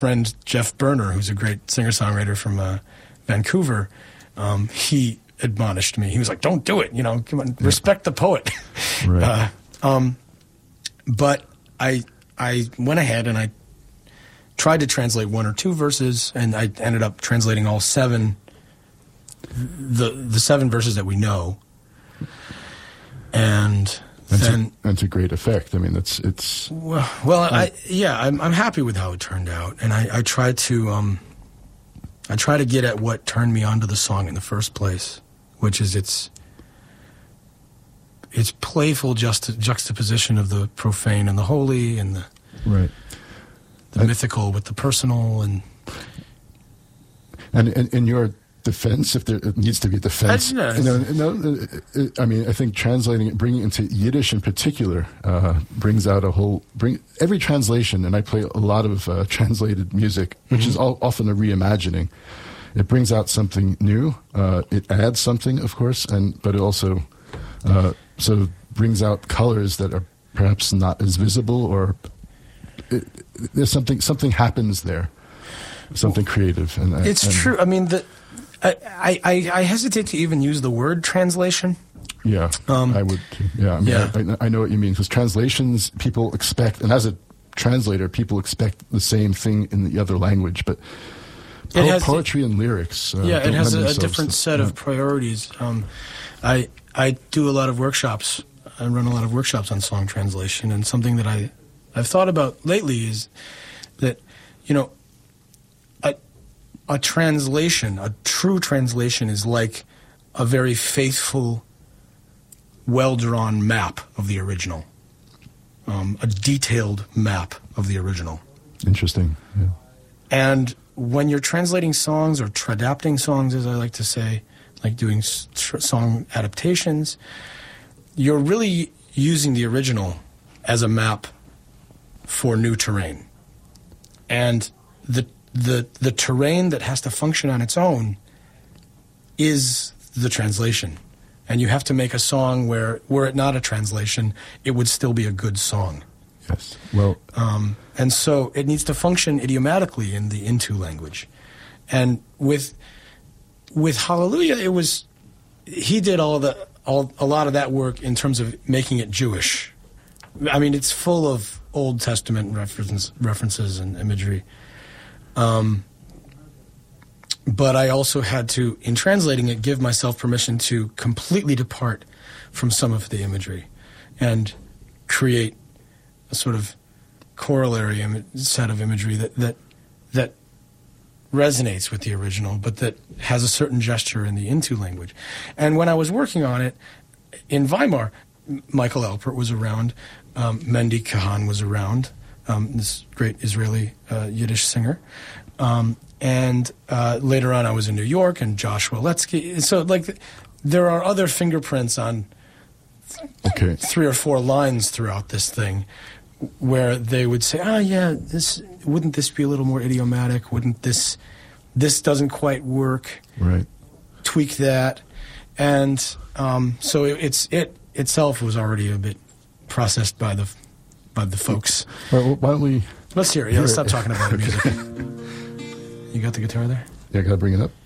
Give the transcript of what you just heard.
friend Jeff Berner, who's a great singer-songwriter from Vancouver, he admonished me. He was like, "Don't do it. Come on, respect the poet." Right. But I went ahead and I tried to translate one or two verses, and I ended up translating all seven, the seven verses that we know. And then, and to great effect. I mean, it's I'm happy with how it turned out, and I try to get at what turned me onto the song in the first place, which is its playful juxtaposition of the profane and the holy, and the mythical with the personal, and in your defense, if there needs to be a defense, I mean, I think translating it, bringing it into Yiddish in particular, brings out every translation, and I play a lot of translated music, which is often a reimagining. It brings out something new. It adds something, of course, but it also sort of brings out colors that are perhaps not as visible, or there's something happens there, something creative. And it's true. I mean, I hesitate to even use the word translation. Yeah, I would too. Yeah, I know what you mean, because translations, people expect, and as a translator, people expect the same thing in the other language, but poetry and lyrics. It has a different set of priorities. I do a lot of workshops. I run a lot of workshops on song translation, and something that I've thought about lately is that, a translation, a true translation, is like a very faithful, well-drawn map of the original, a detailed map of the original. Interesting. Yeah. And when you're translating songs or tradapting songs, as I like to say, like doing song adaptations, you're really using the original as a map for new terrain. And the terrain that has to function on its own is the translation. And you have to make a song where, were it not a translation, it would still be a good song. Yes. Well, and so it needs to function idiomatically in the Intu language. And with Hallelujah, he did a lot of that work in terms of making it Jewish. I mean, it's full of Old Testament references and imagery. But I also had to, in translating it, give myself permission to completely depart from some of the imagery and create a sort of corollary set of imagery that resonates with the original, but that has a certain gesture in the Intu language. And when I was working on it in Weimar, Michael Alpert was around, Mendy Kahan was around, this great Israeli Yiddish singer. And later on I was in New York, and Joshua Letsky. So, there are other fingerprints on 3 or 4 lines throughout this thing where they would say, wouldn't this be a little more idiomatic? Wouldn't this doesn't quite work. Right. Tweak that. And so it itself was already a bit processed by the folks. Well, why don't we... Let's hear it. Yeah, let's stop talking about music. You got the guitar there? Yeah, I got to bring it up.